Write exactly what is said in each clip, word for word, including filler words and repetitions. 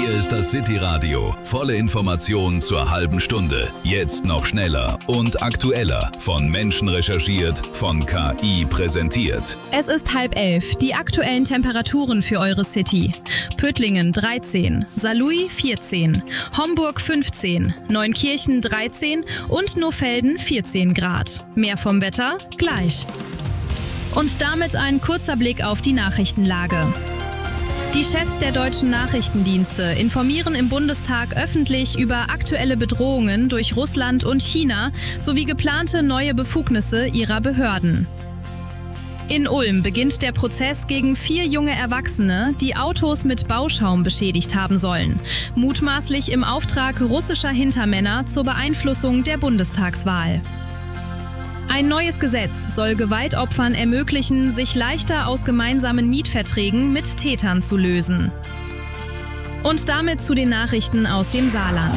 Hier ist das City Radio. Volle Informationen zur halben Stunde. Jetzt noch schneller und aktueller. Von Menschen recherchiert, von K I präsentiert. Es ist halb elf. Die aktuellen Temperaturen für eure City. Pöttlingen dreizehn, Saarlouis vierzehn, Homburg fünfzehn, Neunkirchen dreizehn und Nohfelden vierzehn Grad. Mehr vom Wetter gleich. Und damit ein kurzer Blick auf die Nachrichtenlage. Die Chefs der deutschen Nachrichtendienste informieren im Bundestag öffentlich über aktuelle Bedrohungen durch Russland und China sowie geplante neue Befugnisse ihrer Behörden. In Ulm beginnt der Prozess gegen vier junge Erwachsene, die Autos mit Bauschaum beschädigt haben sollen, mutmaßlich im Auftrag russischer Hintermänner zur Beeinflussung der Bundestagswahl. Ein neues Gesetz soll Gewaltopfern ermöglichen, sich leichter aus gemeinsamen Mietverträgen mit Tätern zu lösen. Und damit zu den Nachrichten aus dem Saarland.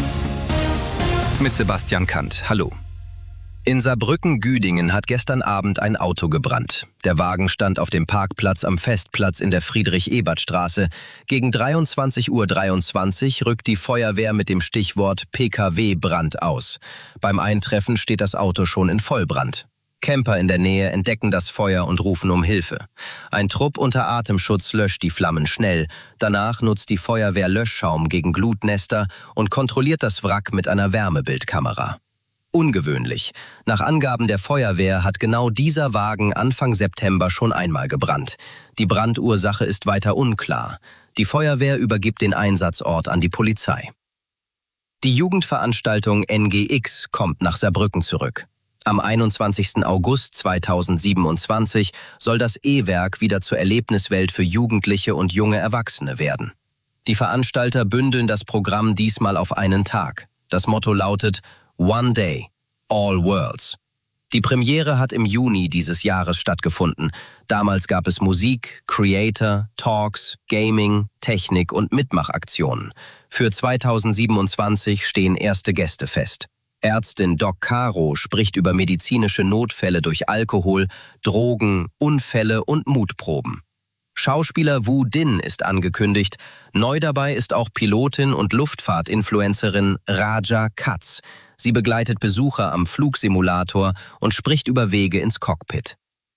Mit Sebastian Kant. Hallo. In Saarbrücken-Güdingen hat gestern Abend ein Auto gebrannt. Der Wagen stand auf dem Parkplatz am Festplatz in der Friedrich-Ebert-Straße. Gegen dreiundzwanzig Uhr dreiundzwanzig rückt die Feuerwehr mit dem Stichwort P K W-Brand aus. Beim Eintreffen steht das Auto schon in Vollbrand. Camper in der Nähe entdecken das Feuer und rufen um Hilfe. Ein Trupp unter Atemschutz löscht die Flammen schnell. Danach nutzt die Feuerwehr Löschschaum gegen Glutnester und kontrolliert das Wrack mit einer Wärmebildkamera. Ungewöhnlich. Nach Angaben der Feuerwehr hat genau dieser Wagen Anfang September schon einmal gebrannt. Die Brandursache ist weiter unklar. Die Feuerwehr übergibt den Einsatzort an die Polizei. Die Jugendveranstaltung N G X kommt nach Saarbrücken zurück. Am einundzwanzigsten August zweitausendsiebenundzwanzig soll das E-Werk wieder zur Erlebniswelt für Jugendliche und junge Erwachsene werden. Die Veranstalter bündeln das Programm diesmal auf einen Tag. Das Motto lautet One Day, All Worlds. Die Premiere hat im Juni dieses Jahres stattgefunden. Damals gab es Musik, Creator, Talks, Gaming, Technik und Mitmachaktionen. Für zweitausendsiebenundzwanzig stehen erste Gäste fest. Ärztin Doc Caro spricht über medizinische Notfälle durch Alkohol, Drogen, Unfälle und Mutproben. Schauspieler Wu Din ist angekündigt. Neu dabei ist auch Pilotin und Luftfahrtinfluencerin Raja Katz. Sie begleitet Besucher am Flugsimulator und spricht über Wege ins Cockpit.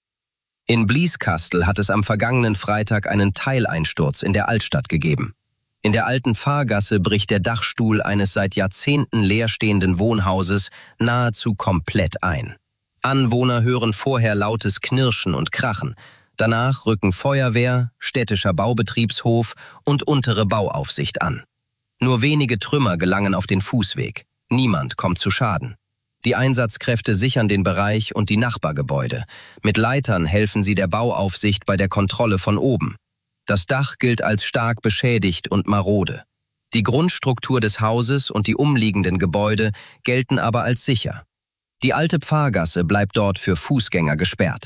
In Blieskastel hat es am vergangenen Freitag einen Teileinsturz in der Altstadt gegeben. In der alten Fahrgasse bricht der Dachstuhl eines seit Jahrzehnten leerstehenden Wohnhauses nahezu komplett ein. Anwohner hören vorher lautes Knirschen und Krachen. Danach rücken Feuerwehr, städtischer Baubetriebshof und untere Bauaufsicht an. Nur wenige Trümmer gelangen auf den Fußweg. Niemand kommt zu Schaden. Die Einsatzkräfte sichern den Bereich und die Nachbargebäude. Mit Leitern helfen sie der Bauaufsicht bei der Kontrolle von oben. Das Dach gilt als stark beschädigt und marode. Die Grundstruktur des Hauses und die umliegenden Gebäude gelten aber als sicher. Die alte Pfarrgasse bleibt dort für Fußgänger gesperrt.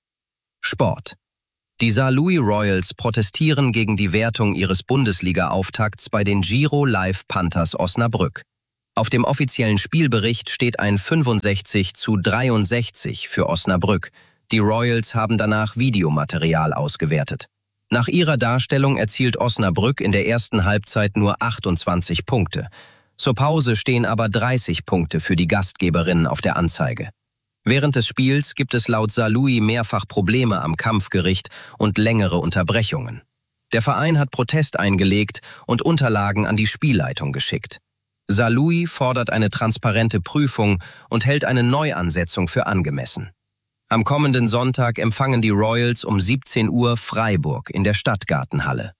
Sport. Die Saarlouis Royals protestieren gegen die Wertung ihres Bundesliga-Auftakts bei den Giro Live Panthers Osnabrück. Auf dem offiziellen Spielbericht steht ein fünfundsechzig zu dreiundsechzig für Osnabrück. Die Royals haben danach Videomaterial ausgewertet. Nach ihrer Darstellung erzielt Osnabrück in der ersten Halbzeit nur achtundzwanzig Punkte. Zur Pause stehen aber dreißig Punkte für die Gastgeberinnen auf der Anzeige. Während des Spiels gibt es laut Saarlouis mehrfach Probleme am Kampfgericht und längere Unterbrechungen. Der Verein hat Protest eingelegt und Unterlagen an die Spielleitung geschickt. Saarlouis fordert eine transparente Prüfung und hält eine Neuansetzung für angemessen. Am kommenden Sonntag empfangen die Royals um siebzehn Uhr Freiburg in der Stadtgartenhalle.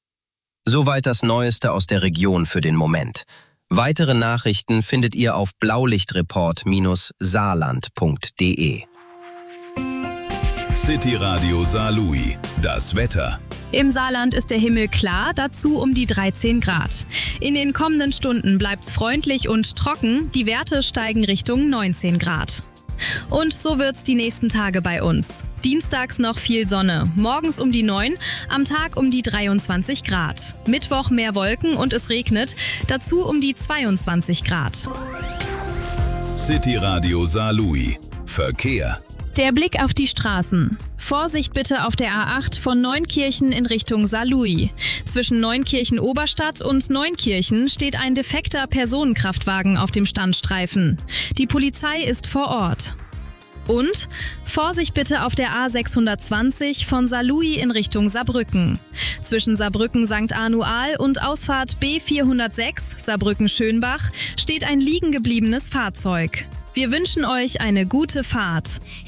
Soweit das Neueste aus der Region für den Moment. Weitere Nachrichten findet ihr auf blaulichtreport saarland punkt de. City Radio Saarlouis. Das Wetter. Im Saarland ist der Himmel klar, dazu um die dreizehn Grad. In den kommenden Stunden bleibt's freundlich und trocken, die Werte steigen Richtung neunzehn Grad. Und so wird's die nächsten Tage bei uns. Dienstags noch viel Sonne, morgens um die neun, am Tag um die dreiundzwanzig Grad. Mittwoch mehr Wolken und es regnet, dazu um die zweiundzwanzig Grad. City Radio Saarlouis. Verkehr. Der Blick auf die Straßen. Vorsicht bitte auf der A acht von Neunkirchen in Richtung Saarlouis. Zwischen Neunkirchen-Oberstadt und Neunkirchen steht ein defekter Personenkraftwagen auf dem Standstreifen. Die Polizei ist vor Ort. Und Vorsicht bitte auf der A sechshundertzwanzig von Saarlouis in Richtung Saarbrücken. Zwischen Saarbrücken Sankt Arnual und Ausfahrt B vierhundertsechs Saarbrücken-Schönbach steht ein liegen gebliebenes Fahrzeug. Wir wünschen euch eine gute Fahrt.